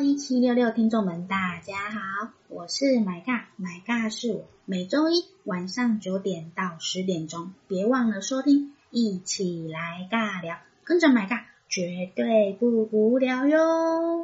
1766听众们大家好，我是买尬是我，每周一晚上9点到10点钟，别忘了收听，一起来尬聊，跟着买尬绝对不无聊哟。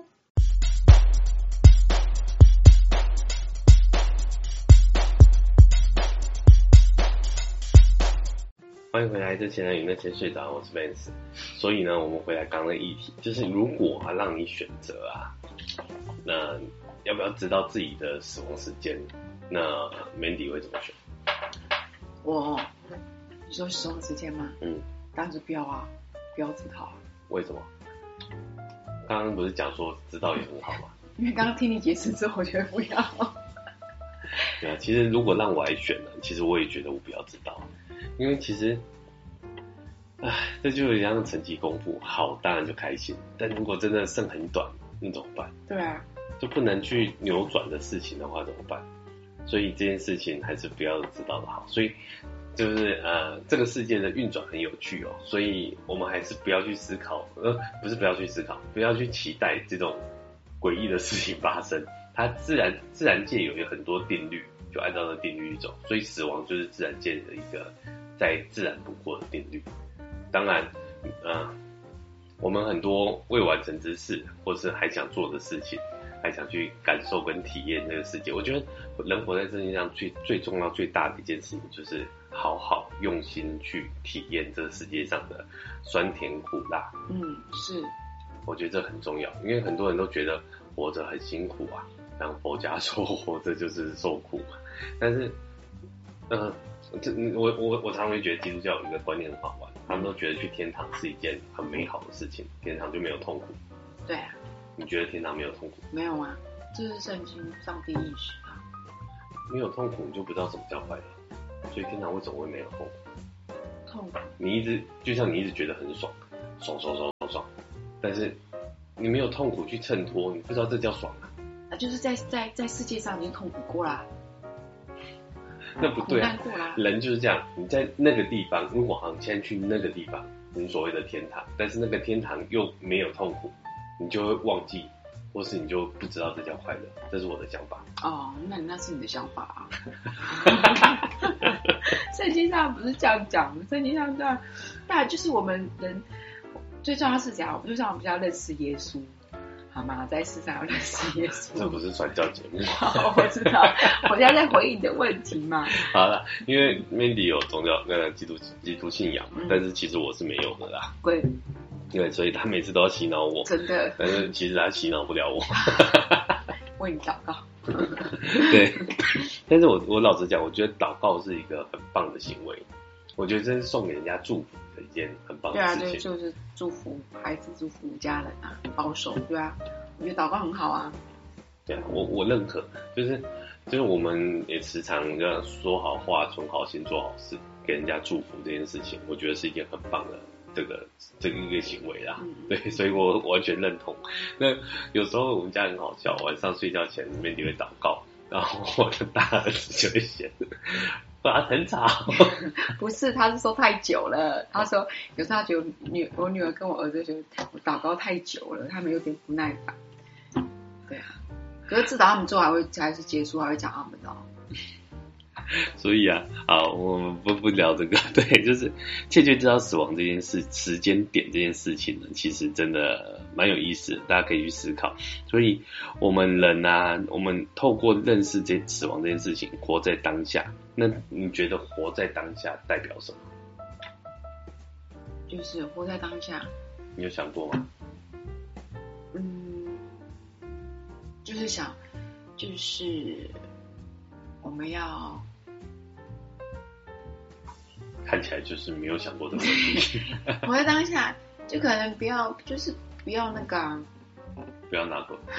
欢迎回来，这前人与那些睡着，我是 Vance。所以呢，我们回来刚刚的议题，就是如果让你选择那要不要知道自己的死亡时间？那 Mandy 会怎么选？ 你说死亡时间吗？当然是不要啊，不要知道啊。 为什么？刚刚不是讲说知道也很好吗？ 因为刚刚听你解释之后，我觉得不要。 对啊，其实如果让我来选呢，其实我也觉得我不要知道，因为其实，这就有点像成绩公布，好当然就开心，但如果真的剩很短，那怎么办？ 对啊， 就不能去扭转的事情的话怎么办？所以这件事情还是不要知道的好。所以就是这个世界的运转很有趣哦，所以我们还是不要去思考，不是不要去思考，不要去期待这种诡异的事情发生。它自然界有很多定律，就按照那定律走，所以死亡就是自然界的一个再自然不过的定律。当然，我们很多未完成之事，或是还想做的事情，还想去感受跟体验这个世界。我觉得人活在这世界上最重要、最大的一件事情，就是好好用心去体验这个世界上的酸甜苦辣。 是， 我觉得这很重要，因为很多人都觉得活着很辛苦啊，像佛家说活着就是受苦嘛。但是，我常常会觉得基督教有一个观念很好玩，他们都觉得去天堂是一件很美好的事情，天堂就没有痛苦。 对啊。 你觉得天堂没有痛苦？ 没有啊，这是圣经上帝意识啊。 没有痛苦，你就不知道什么叫快乐。所以天堂为什么会没有痛苦？ 痛苦， 就像你一直觉得很爽，但是你没有痛苦去衬托，你不知道这叫爽啊。 就是在世界上已经痛苦过啦。 那不对啊， 苦难过啦。 人就是这样，你在那个地方，如果你现在去那个地方，你所谓的天堂，但是那个天堂又没有痛苦，你就会忘记，或是你就不知道这叫快乐。这是我的想法。 那是你的想法啊。圣经上不是这样讲，圣经上这样，当然就是我们人最重要是怎样，就像我们要认识耶稣。好吗？在世上要认识耶稣。 这不是传教节目。 我知道，我现在在回应你的问题嘛。 好了，因为 Mandy 有宗教基督信仰嘛，但是其实我是没有的啦。对，所以他每次都要洗脑我。 真的。 但是其实他洗脑不了我。 为你祷告。 对，但是我老实讲，我觉得祷告是一个很棒的行为。我觉得这是送给人家祝福的一件很棒的事情。 对啊，就是祝福孩子、祝福家人啊，保守。对啊，我觉得祷告很好啊。 对啊，我认可，就是我们也时常要说好话、存好心、做好事，给人家祝福这件事情，我觉得是一件很棒的这个一个行为啦。对，所以我完全认同。那有时候我们家很好笑，晚上睡觉前Mandy会祷告，然后我的大儿子就会写。很吵。 不是，他是说太久了。他说有时候他觉得我女儿跟我儿子觉得我祷告太久了，他们有点不耐烦。对啊，可是至少他们最后还是结束，还会讲他们的。 所以好，我们不聊这个。对，就是确切知道死亡这件事、时间点这件事情呢，其实真的蛮有意思的，大家可以去思考。所以我们人我们透过认识死亡这件事情，活在当下。那你觉得活在当下代表什么？ 就是活在当下。 你有想过吗？ 就是我们要看起来就是没有想过这个问题。 活在当下，就可能不要那个不要哪个。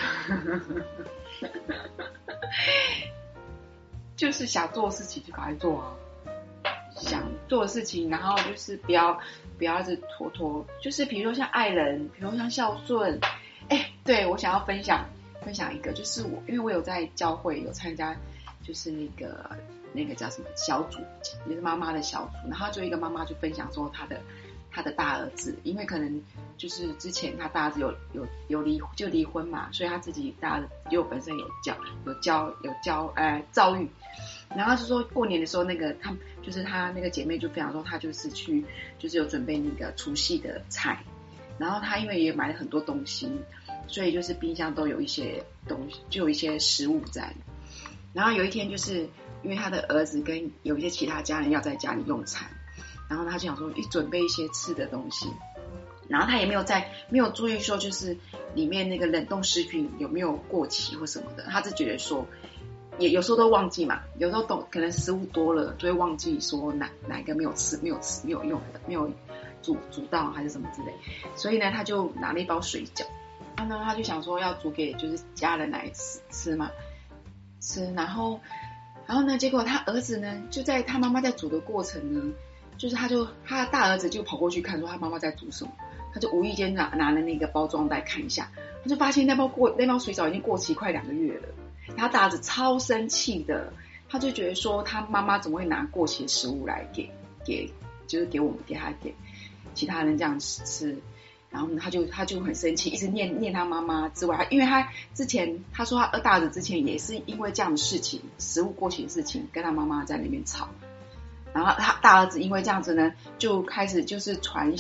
就是想做的事情就赶快做啊，想做的事情，然后就是不要一直拖，就是比如说像爱人，比如说像孝顺。对，我想要分享一个，就是因为我有在教会有参加，就是那个叫什么小组，也是妈妈的小组，然后就一个妈妈就分享说她的他的大儿子，因为可能就是之前他大儿子有离婚嘛，所以他自己大儿子就本身有教躁郁，然后他就说过年的时候他那个姐妹就分享说，他就是有准备那个除夕的菜，然后他因为也买了很多东西，所以就是冰箱都有一些东西，就有一些食物在。然后有一天就是因为他的儿子跟有一些其他家人要在家里用餐，然后他就想说准备一些吃的东西，然后他也没有注意说就是里面那个冷冻食品有没有过期或什么的，他只觉得说也有时候都忘记嘛，有时候可能食物多了就会忘记说哪一个没有用的，没有煮到还是什么之类，所以呢他就拿了一包水饺，然后呢他就想说要煮给就是家人来吃嘛，然后呢结果他儿子呢就在他妈妈在煮的过程呢，就是他的大儿子就跑过去看说他妈妈在煮什么，他就无意间拿了那个包装袋看一下，他就发现那包水饺已经过期快2个月了，然后大儿子超生气的，他就觉得说他妈妈怎么会拿过期的食物来给我们给其他人这样吃，然后呢他就很生气，一直念他妈妈之外，因为他之前他说他大儿子之前也是因为这样的事情，食物过期的事情跟他妈妈在那边吵，然后他大儿子因为这样子呢就开始就是传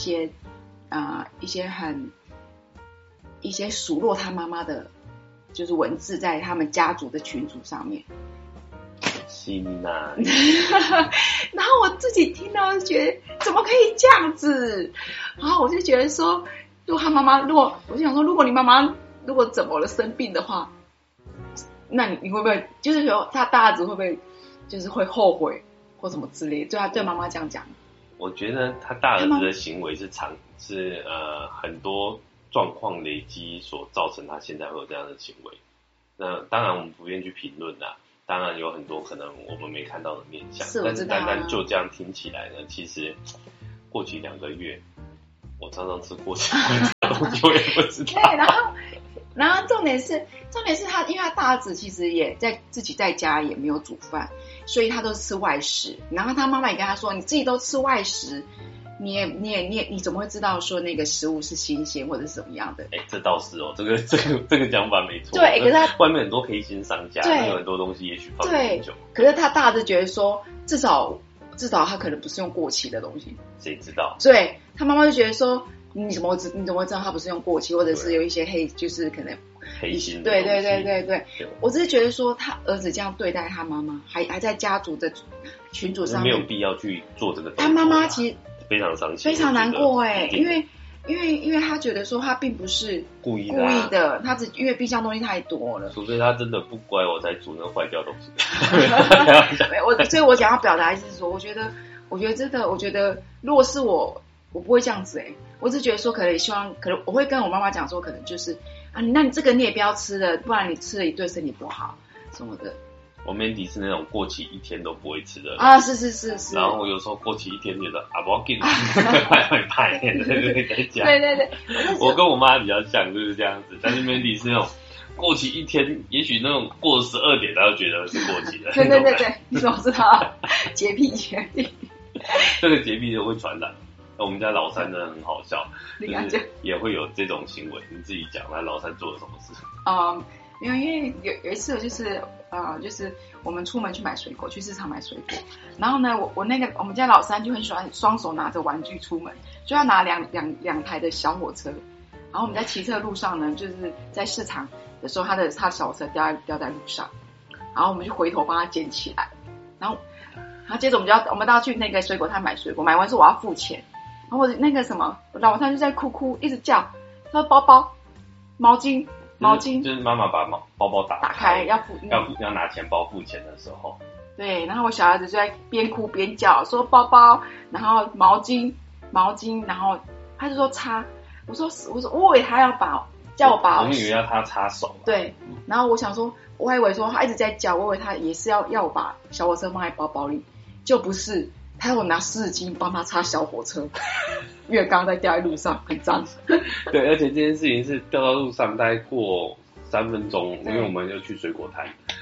一些数落他妈妈的就是文字在他们家族的群组上面。 心呐然后我自己听到就觉得怎么可以这样子，然后我就觉得说我就想说如果你妈妈如果怎么了生病的话，那你会不会就是说他大儿子会不会就是会后悔或什么之类的，就他对妈妈这样讲。 我觉得他大儿子的行为是很多状况累积所造成他现在会有这样的行为，那当然我们不愿意去评论啦，当然有很多可能我们没看到的面向，但是单单就这样听起来呢，其实过期2个月，我常常吃过期的东西，我也不知道。 对，然后重点是他，因为他大儿子其实也自己在家也没有煮饭，所以他都是吃外食。然后他妈妈也跟他说：“你自己都吃外食，你怎么会知道说那个食物是新鲜或者是什么样的？” 这倒是哦，这个讲法没错。 对，可是他外面很多黑心商家，有很多东西也许放很久。 可是他大儿子觉得说，至少他可能不是用过期的东西。 谁知道？ 对，他妈妈就觉得说。你怎么会知道他不是用过期，或者是有一些就是可能黑心的东西？对，我只是觉得说他儿子这样对待他妈妈，还在家族的群组上面， 没有必要去做这个动作。 他妈妈其实非常伤心， 非常难过因为他觉得说他并不是故意的，他只因为冰箱东西太多了， 除非他真的不乖，我才煮那个坏掉东西。 所以我想要表达的是说，我觉得如果是我不会这样子我只觉得说可能我会跟我妈妈讲说，可能就是那你这个你也不要吃了，不然你吃了也对身体不好什么的。 我Mandy是那种过期1天都不会吃的是。 然后我有时候过期1天觉得不要紧，派在家。 对。 我跟我妈比较像，就是这样子。但是Mandy是那种过期1天，也许那种过12点，她就觉得是过期的。 对，你怎么知道？洁癖。 这个洁癖就会传染。我们家老三真的很好笑，就是也会有这种行为。你自己讲，他老三做了什么事？ 因为有一次就是我们出门去买水果，去市场买水果，然后呢，我们家老三就很喜欢双手拿着玩具出门，就要拿两台的小火车。然后我们在骑车的路上呢，就是在市场的时候，他的小火车掉在路上，然后我们就回头帮他捡起来，然后接着我们到去那个水果摊买水果，买完之后我要付钱。然后我那个老三就在哭，一直叫，他说包包、毛巾， 就是妈妈把包包打开， 要拿钱包付钱的时候， 对，然后我小孩子就在边哭边叫，说包包，然后毛巾，然后他就说擦，我说我以为他叫我把， 我以为要他擦手， 对，然后我想说，我还以为说他一直在叫，我以为他也是要我把小火车放在包包里，就不是。他要我拿湿巾帮他擦小火车，因为刚刚在掉在路上很脏。 对，而且这件事情是掉到路上，大概过3分钟，因为我们就去水果摊，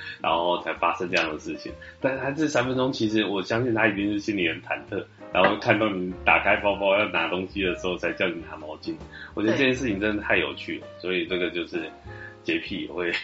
然后才发生这样的事情。但是他这3分钟，其实我相信他一定是心里很忐忑，然后看到你打开包包要拿东西的时候，才叫你拿毛巾。我觉得这件事情真的太有趣了，所以这个就是洁癖也会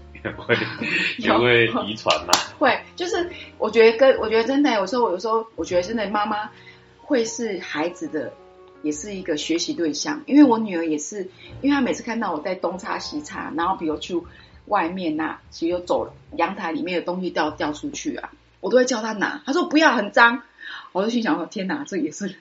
遗传嘛。 会，就是我觉得真的，有时候我觉得真的妈妈会是孩子的。也是一个学习对象，因为我女儿也是，因为她每次看到我在东擦西擦，然后比如去外面啊，其实有走阳台里面的东西掉出去啊，我都会叫她拿，她说不要很脏，我就心想说天哪，这也是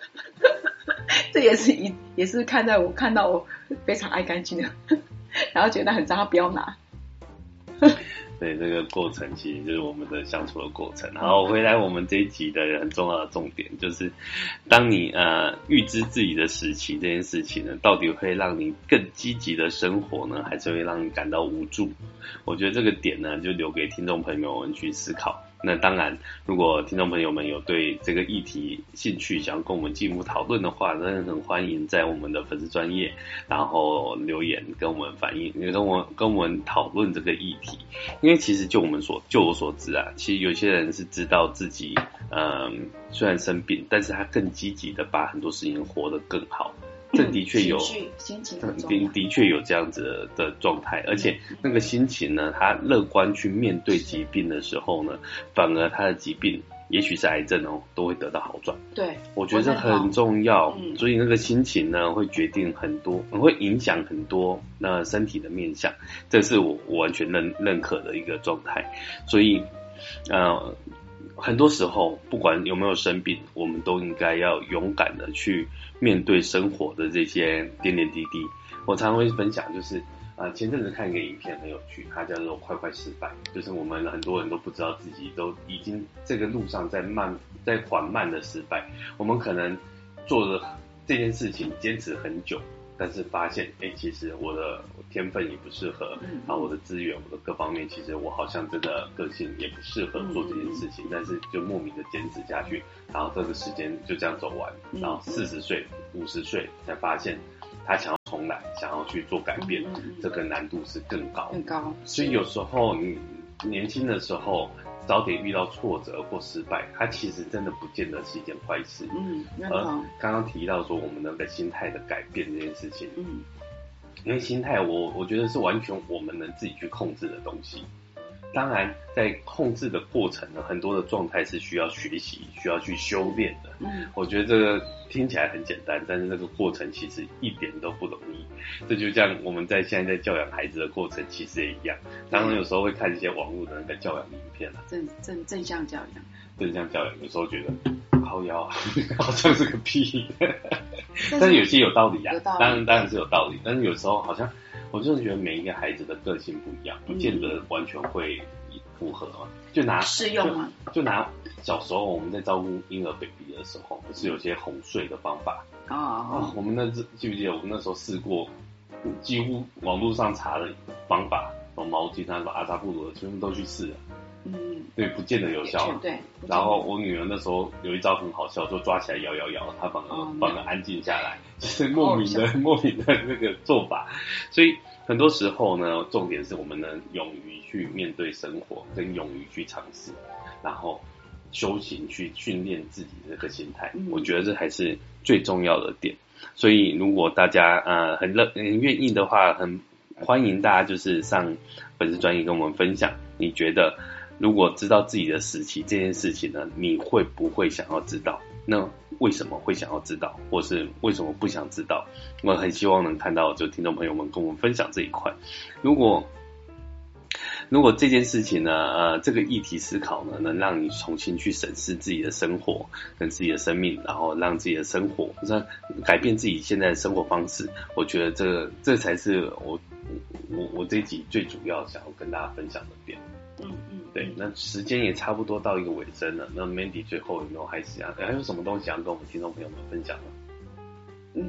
也是看到我非常爱干净的，然后觉得很脏，她不要拿。 对，这个过程其实就是我们的相处的过程。然后回来我们这一集的很重要的重点就是，当你预知自己的时期这件事情呢，到底会让你更积极的生活呢，还是会让你感到无助？我觉得这个点呢，就留给听众朋友们去思考。那当然，如果听众朋友们有对这个议题兴趣，想要跟我们进一步讨论的话，真的很欢迎在我们的粉丝专页，然后留言跟我们反映，跟我们讨论这个议题。因为其实就我所知啊，其实有些人是知道自己虽然生病，但是他更积极的把很多事情活得更好。这的确有心情的确有这样子的状态，而且那个心情呢，他乐观去面对疾病的时候呢，反而他的疾病也许是癌症哦，都会得到好转。 对， 我觉得这很重要。所以那个心情呢，会决定很多，会影响很多身体的面向，这是我完全认可的一个状态。所以很多时候不管有没有生病，我们都应该要勇敢的去面对生活的这些点点滴滴。我常常会分享，就是前阵子看一个影片很有趣，它叫做快失败，就是我们很多人都不知道自己都已经这个路上在缓慢的失败。我们可能做了这件事情坚持很久，但是发现其实我的天分也不适合，我的资源，我的各方面，其实我好像这个个性也不适合做这件事情，但是就莫名的坚持下去，然后这个时间就这样走完，然后40岁、50岁才发现他想要重来，想要去做改变，这个难度是更高。所以有时候你年轻的时候早点遇到挫折或失败，它其实真的不见得是一件坏事。刚刚提到说我们那个心态的改变这件事情，因为心态我觉得是完全我们能自己去控制的东西。当然在控制的过程呢，很多的状态是需要学习，需要去修炼的。我觉得这个听起来很简单，但是这个过程其实一点都不容易。这就像我们现在在教养孩子的过程其实也一样，常常有时候会看一些网络的那个教养影片正向教养， 有时候觉得靠腰好像是个屁但是有些有道理啊，当然是有道理，但是有时候好像我真的觉得每一个孩子的个性不一样，不见得完全会符合嘛。就拿适用吗？ 就拿小时候我们在照顾婴儿 baby 的时候，不是有些哄睡的方法我们记不记得我们那时候试过，几乎网络上查的方法，从毛巾什么阿扎布鲁的全部都去试了。对，不见得有效。 对。 然后我女儿那时候有一招很好笑，就抓起来摇，她反而安静下来，就是莫名的那个做法。所以很多时候呢，重点是我们能勇于去面对生活，跟勇于去尝试，然后修行去训练自己的这个心态。我觉得这还是最重要的点。所以如果大家很愿意的话，很欢迎大家就是上粉丝专页跟我们分享，你觉得如果知道自己的时期这件事情呢，你会不会想要知道？那为什么会想要知道，或是为什么不想知道？我很希望能看到就听众朋友们跟我们分享这一块。如果这件事情呢，这个议题思考呢，能让你重新去审视自己的生活跟自己的生命，然后让自己的生活改变自己现在的生活方式，我觉得这才是我这一集最主要想要跟大家分享的点。对，那时间也差不多到一个尾声了。那 Mandy 最后有没有还有什么东西想跟我们听众朋友们分享呢？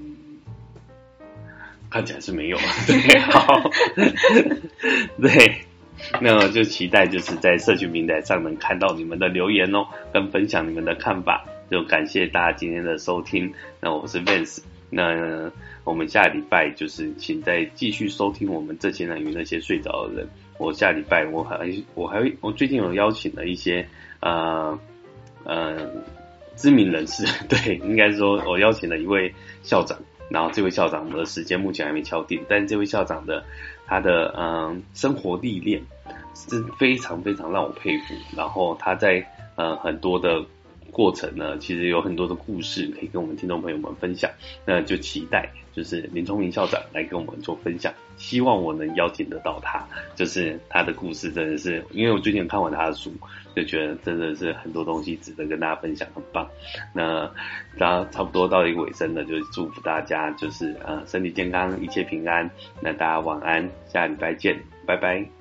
看起来是没有。对，好，对，那我就期待就是在社群平台上能看到你们的留言跟分享你们的看法。就感谢大家今天的收听。那我是 Vance， 那我们下礼拜就是请再继续收听我们这些人与那些睡着的人。 我下礼拜我最近有邀请了一些知名人士，对，应该说我邀请了一位校长，然后这位校长的时间目前还没敲定，但这位校长的他的生活历练是非常非常让我佩服，然后他在很多的过程呢，其实有很多的故事可以跟我们听众朋友们分享，那就期待就是林聪明校长来跟我们做分享，希望我能邀请得到他，就是他的故事真的是，因为我最近看完他的书，就觉得真的是很多东西值得跟大家分享，很棒。那大家差不多到一个尾声了，就是祝福大家就是身体健康，一切平安。那大家晚安，下礼拜见，拜拜。